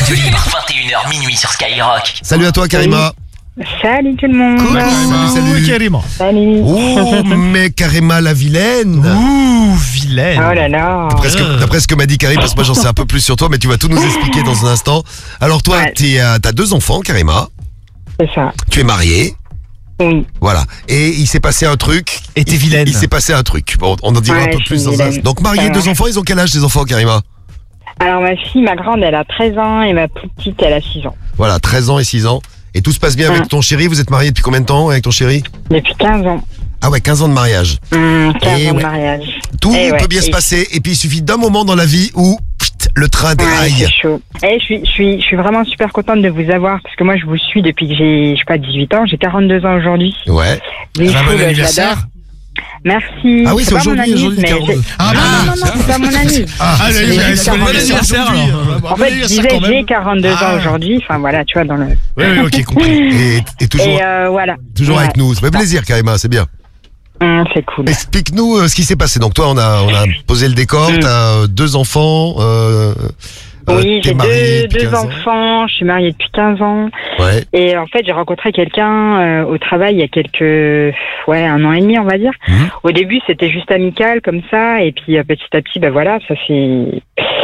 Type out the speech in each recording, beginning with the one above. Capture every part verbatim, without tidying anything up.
Radio Libre, vingt et une heures minuit sur Skyrock. Salut à toi Karima. Salut tout le monde. Coucou. Salut, salut. Karima. Salut. Oh, mais Karima la vilaine. Ouh, vilaine. Oh là là. D'après ce que- D'après ce que m'a dit Karima, parce que moi j'en sais un peu plus sur toi, mais tu vas tout nous expliquer dans un instant. Alors toi, Ouais. t'es, euh, t'as deux enfants, Karima. C'est ça. Tu es mariée. Oui. Voilà. Et il s'est passé un truc. Et t'es Il- vilaine. Il s'est passé un truc. Bon, on en dira Ouais, un peu je plus suis dans un vilaine. instant. Donc mariée, Ça deux va. enfants, ils ont quel âge tes enfants, Karima? Alors ma fille, ma grande, elle a treize ans et ma plus petite, elle a six ans. Voilà, treize ans et six ans. Et tout se passe bien avec Ouais. ton chéri. Vous êtes mariés depuis combien de temps avec ton chéri? Depuis quinze ans. Ah ouais, quinze ans de mariage. Hum, quinze Eh ans ouais. de mariage. Tout Eh ouais. peut bien se Et- passer. Et puis il suffit d'un moment dans la vie où pft, le train Ouais, déraille. c'est chaud. Eh, je suis, je suis, je suis vraiment super contente de vous avoir parce que moi, je vous suis depuis que j'ai, je sais pas, dix-huit ans. J'ai quarante-deux ans aujourd'hui. Ouais. Les Ah, fous, bon je anniversaire. l'adore. Merci. Ah oui, c'est pas mon aujourd'hui, anniv, aujourd'hui, mais quarante-deux. j'ai- Ah, non, bah, non, non, non, c'est pas mon anniv. Ah, c'est allez, bon allez, bon anniversaire alors. En fait, je disais, j'ai quarante-deux ans aujourd'hui. Enfin, voilà, tu vois, dans le. Oui, oui, ok, compris. Et, et toujours, Et euh, voilà. toujours Ouais. avec nous. Ça fait plaisir, Karima, c'est bien. Hum, c'est cool. Explique-nous euh, ce qui s'est passé. Donc toi, on a, on a posé le décor. Mm. T'as euh, deux enfants. Euh, euh, Oui, t'es j'ai mariée deux, depuis deux quinze ans. enfants. Je suis mariée depuis quinze ans. Ouais. Et en fait, j'ai rencontré quelqu'un euh, au travail il y a quelques, ouais, un an et demi, on va dire. Mhm. Au début, c'était juste amical comme ça, et puis euh, petit à petit, ben voilà, ça c'est,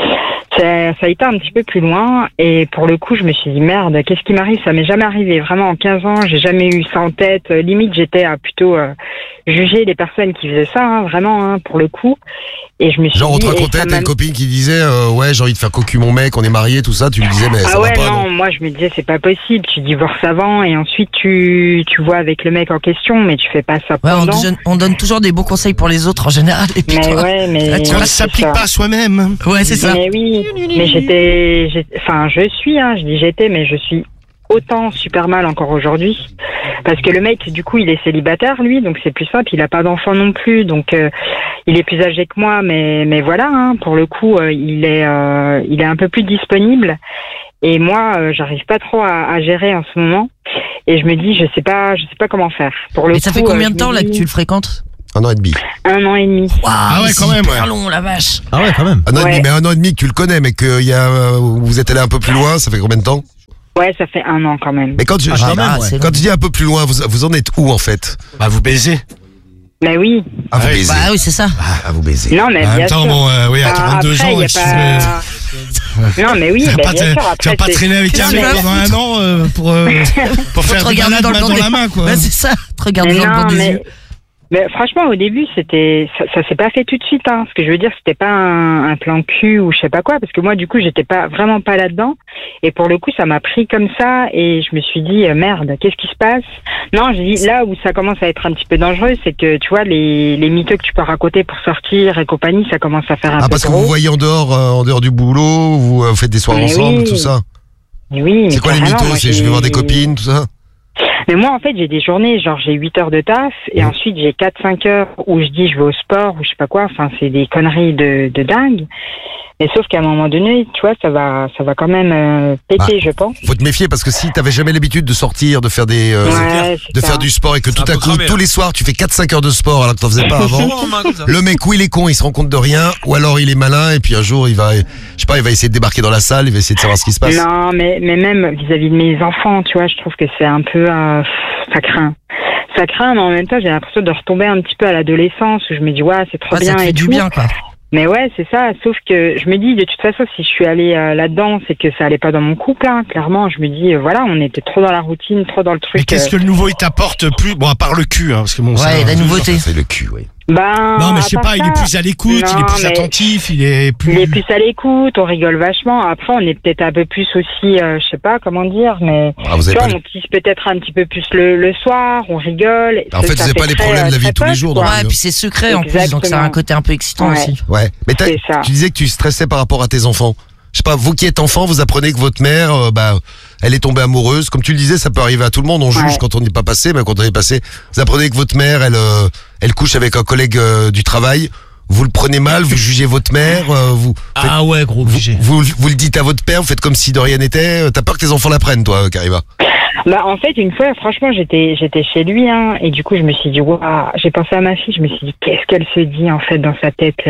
ça, ça a été un petit peu plus loin. Et pour le coup, je me suis dit merde, qu'est-ce qui m'arrive? Ça m'est jamais arrivé. Vraiment, en quinze ans, j'ai jamais eu ça en tête. Euh, Limite, j'étais à plutôt euh, juger les personnes qui faisaient ça, hein, vraiment, hein, pour le coup. Et je me suis Genre, on dit, te et racontait, ça t'as m'a- une copine qui disait euh, ouais, j'ai envie de faire cocu mon mec, on est mariés, tout ça. Tu lui disais, mais ça Ah ouais, va pas. non, non moi je me disais c'est pas possible, tu divorces avant et ensuite tu, tu vois avec le mec en question, mais tu fais pas ça Ouais, on, pendant. donne- on donne toujours des bons conseils pour les autres en général. Et puis Mais toi, ouais, mais... Ah, tu vois, On ne c'est s'applique ça. pas à soi-même. ouais, c'est ça. Mais oui, mais j'étais... j'ai- Enfin, je suis, hein, je dis j'étais, mais je suis autant super mal encore aujourd'hui. Parce que le mec, du coup, il est célibataire, lui, donc c'est plus simple, il a pas d'enfant non plus, donc euh, il est plus âgé que moi, mais, mais voilà, hein, pour le coup, euh, il, est, euh, il est un peu plus disponible. Et moi, euh, j'arrive pas trop à, à gérer en ce moment. Et je me dis, je sais pas, je sais pas comment faire. Pour le Et ça coup, fait combien euh, de je temps me là que dis tu le fréquentes? Un an et demi. Un an et demi. Ah ouais, quand même, super ouais. long, la vache. Ah ouais, quand même. Un an et Ouais. demi, mais un an et demi que tu le connais, mais que il y a, euh, vous êtes allé un peu plus loin. Ça fait combien de temps? Ouais, ça fait un an quand même. Mais quand tu, Ah, je- quand même, ouais. c'est quand long. tu dis un peu plus loin, vous, vous en êtes où en fait? Bah, vous baisez. Mais oui. À vous Ouais, baiser. Bah oui, c'est ça. À vous baiser. Non, mais En bien même temps, sûr. bon, euh, oui, à Enfin, quarante-deux après, ans, y a tu pas... Non, mais oui, tu vas bah, pas bien te- sûr. tu vas Après, pas c'est- traîner avec un Non, mec mais- pendant un an euh, pour, euh, pour Faut faire te des regarder balades dans le main blanc dans des- la main, quoi. Ouais, c'est ça. Te regarder dans le Non, blanc des mais... yeux. mais franchement, au début, c'était, ça, ça s'est pas fait tout de suite. Hein. Ce que je veux dire, c'était pas un, un plan cul ou je sais pas quoi, parce que moi, du coup, j'étais pas vraiment pas là-dedans. Et pour le coup, ça m'a pris comme ça, et je me suis dit euh, merde, qu'est-ce qui se passe? Non, j'ai dit là où ça commence à être un petit peu dangereux, c'est que tu vois les les mythos que tu peux raconter pour sortir et compagnie, ça commence à faire un Ah, peu parce que gros. vous voyez en dehors, euh, en dehors du boulot, vous euh, faites des soirs Mais ensemble, oui. tout ça. Oui. C'est mais quoi les carrément, mythos? moi, C'est je vais j'ai- voir des copines, tout ça? Mais moi, en fait, j'ai des journées, genre j'ai huit heures de taf, et Mmh. ensuite j'ai quatre cinq heures où je dis je vais au sport, ou je sais pas quoi, enfin, c'est des conneries de, de dingue. Mais sauf qu'à un moment donné, tu vois, ça va, ça va quand même euh, péter, je pense. Faut te méfier parce que si t'avais jamais l'habitude de sortir, de faire des, euh, Ouais, c'est de ça. faire du sport et que tout un à peu coup, cramé, tous là. les soirs, tu fais quatre cinq heures de sport alors que t'en faisais pas avant. Le mec, ou il est con, il se rend compte de rien, ou alors il est malin et puis un jour il va, je sais pas, il va essayer de débarquer dans la salle, il va essayer de savoir ce qui se passe. Non, mais, mais même vis-à-vis de mes enfants, tu vois, je trouve que c'est un peu... euh, ça craint. Ça craint, mais en même temps, j'ai l'impression de retomber un petit peu à l'adolescence, où je me dis, ouais, c'est trop Ouais, bien ça te et fait du tout. bien, quoi. Mais ouais, c'est ça. Sauf que je me dis, de toute façon, si je suis allée euh, là-dedans, c'est que ça allait pas dans mon couple. Hein. Clairement, je me dis, euh, voilà, on était trop dans la routine, trop dans le truc. Mais qu'est-ce que le nouveau il t'apporte plus? Bon, à part le cul, hein, parce que bon, ça. Ouais, la nouveauté. C'est le cul, oui. Ben, Non, mais à je sais part pas, il est ça, plus à l'écoute, il est non, plus mais attentif, il est plus. Il est plus à l'écoute, on rigole vachement. Après, on est peut-être un peu plus aussi, euh, je sais pas comment dire, mais Ah, vous tu avez vois, pas, on tisse peut-être un petit peu plus le, le soir, on rigole. En Ça- fait, ça vous avez pas fait les très, problèmes de la euh, vie très tous les pote, jours, quoi. donc. Ouais, et puis c'est secret en plus, donc ça a un Exactement. côté un peu excitant Ouais. aussi. ouais. Mais t'as- C'est ça. tu disais que tu stressais par rapport à tes enfants. Je sais pas, vous qui êtes enfant, vous apprenez que votre mère, euh, bah, elle est tombée amoureuse. Comme tu le disais, ça peut arriver à tout le monde. On juge Ouais. quand on n'y est pas passé, mais quand on y est passé, vous apprenez que votre mère, elle, euh, elle couche avec un collègue euh, du travail. Vous le prenez mal, vous jugez votre mère, euh, vous, faites- Ah ouais, gros vous, obligé. vous, vous le dites à votre père, vous faites comme si de rien n'était. Euh, T'as peur que tes enfants l'apprennent, toi, Karima? Bah, en fait, une fois, franchement, j'étais, j'étais chez lui, hein, et du coup, je me suis dit, waouh, j'ai pensé à ma fille, je me suis dit, qu'est-ce qu'elle se dit, en fait, dans sa tête, là?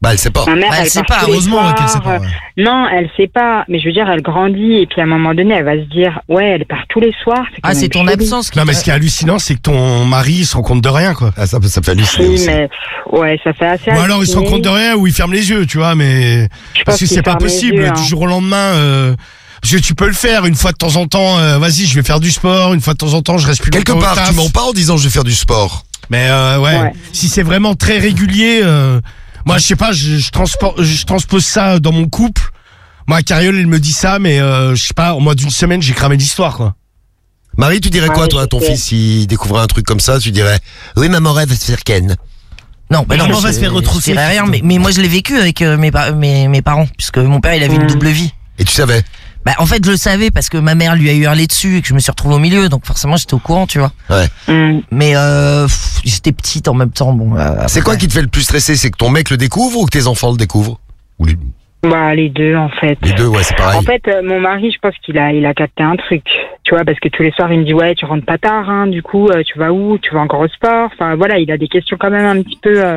Bah, elle sait pas. Ma mère, Bah, elle elle sait part pas, tous les heureusement, ouais, qu'elle sait soirs. pas, ouais. Non, elle sait pas. Mais je veux dire, elle grandit et puis à un moment donné, elle va se dire, ouais, elle part tous les soirs. C'est quand Ah, même c'est ton chelou. absence qui Non, mais te- ce qui est hallucinant, c'est que ton mari, il se rend compte de rien, quoi. Ah, ça, ça fait halluciner Oui, aussi. mais pff, ouais, ça fait assez. Ou alors il se rend halluciner. compte de rien ou il ferme les yeux, tu vois, mais Je parce pense que qu'il c'est pas ferme les possible yeux, hein. du jour au lendemain. Euh... Parce que tu peux le faire une fois de temps en temps. euh, Vas-y, je vais faire du sport. Une fois de temps en temps, je reste plus Quelque longtemps au part, taf. tu mens pas en disant je vais faire du sport. Mais euh, ouais, Ouais. si c'est vraiment très régulier, euh, moi je sais pas, je, je, transpor- je transpose ça dans mon couple. Moi, Cariole, elle me dit ça, mais euh, je sais pas, au mois d'une semaine, j'ai cramé l'histoire, quoi. Marie, tu dirais quoi, Ouais, toi, à ton je sais. fils, s'il découvrait un truc comme ça, tu dirais, oui, maman rêve va se faire ken. Non, bah non, Maman je- va se faire je retrousser. dirais rien, mais, mais moi je l'ai vécu avec euh, mes, pa- mes, mes parents, puisque mon père il avait une Mm. double vie. Et tu savais. Bah en fait je le savais parce que ma mère lui a hurlé dessus et que je me suis retrouvé au milieu, donc forcément j'étais au courant, tu vois. Hum. Mais euh, pff, j'étais petite en même temps, bon. euh, C'est après. quoi qui te fait le plus stresser? C'est que ton mec le découvre ou que tes enfants le découvrent? Ou les, Bah, les deux, en fait. les deux, ouais, c'est pareil. En fait, euh, mon mari, je pense qu'il a, il a capté un truc, tu vois, parce que tous les soirs, il me dit, ouais, tu rentres pas tard, hein, du coup, euh, tu vas où? Tu vas encore au sport? Enfin, voilà, il a des questions quand même un petit peu. euh,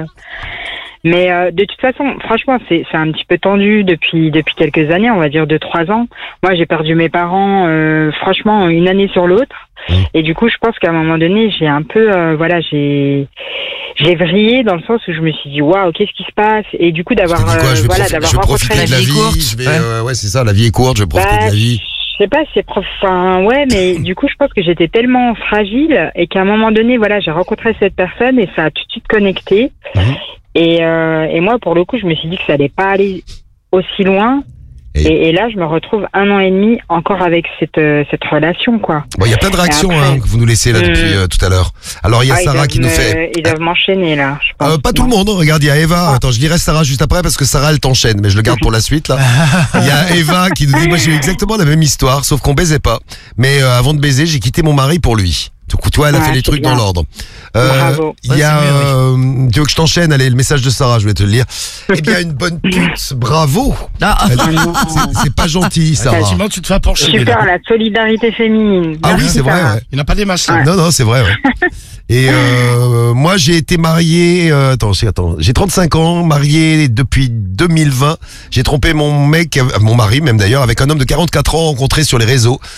Mais euh, de toute façon, franchement, c'est c'est un petit peu tendu depuis depuis quelques années, on va dire deux trois ans. Moi, j'ai perdu mes parents, euh, franchement, une année sur l'autre, Mmh. et du coup, je pense qu'à un moment donné, j'ai un peu, euh, voilà, j'ai j'ai vrillé dans le sens où je me suis dit, waouh, qu'est-ce qui se passe? Et du coup, Tu d'avoir, t'es dit quoi? euh, Je vais, voilà, profi- d'avoir je vais rencontré profiter de la La vie vie. est courte. Je vais, Ouais. euh, ouais, c'est ça, la vie est courte, je vais profiter Bah, de la vie. je sais pas, c'est prof... enfin, ouais, mais du coup, je pense que j'étais tellement fragile et qu'à un moment donné, voilà, j'ai rencontré cette personne et ça a tout de suite connecté. Mhm. Et, euh, et moi, pour le coup, je me suis dit que ça allait pas aller aussi loin. Et- Et, et là, je me retrouve un an et demi encore avec cette, euh, cette relation, quoi. Bon, il y a plein de réactions après- hein, que vous nous laissez là Hum. depuis euh, tout à l'heure. Alors, il y a Ah, ils Sarah doivent qui nous me- fait... Ils doivent m'enchaîner, là, je pense. Euh, pas tout le monde, hein. Regarde, il y a Eva. Attends, je dirais Sarah juste après parce que Sarah elle t'enchaîne, mais je le garde pour la suite là. Il y a Eva qui nous dit moi j'ai eu exactement la même histoire, sauf qu'on baisait pas. Mais euh, avant de baiser, j'ai quitté mon mari pour lui. Du coup, toi, elle a Ouais, fait les c'est trucs bien. dans l'ordre. Euh, Bravo. Il Ouais, y a, c'est mieux, euh, tu veux que je t'enchaîne? Allez, le message de Sarah, je vais te le lire. Eh bien, une bonne pute, bravo. Ah, Elle- Ah non. c'est- C'est pas gentil, Sarah. Quasiment, tu te fais un pencher. Super, la solidarité féminine. Ah oui, Merci, c'est vrai. Sarah. Ouais. Il n'y en a pas des masses. là. Ouais. Non, non, c'est vrai. Ouais. Et euh, moi, j'ai été marié. Euh, attends, j'ai- attends, j'ai trente-cinq ans, marié depuis deux mille vingt. J'ai trompé mon mec, euh, mon mari même d'ailleurs, avec un homme de quarante-quatre ans rencontré sur les réseaux.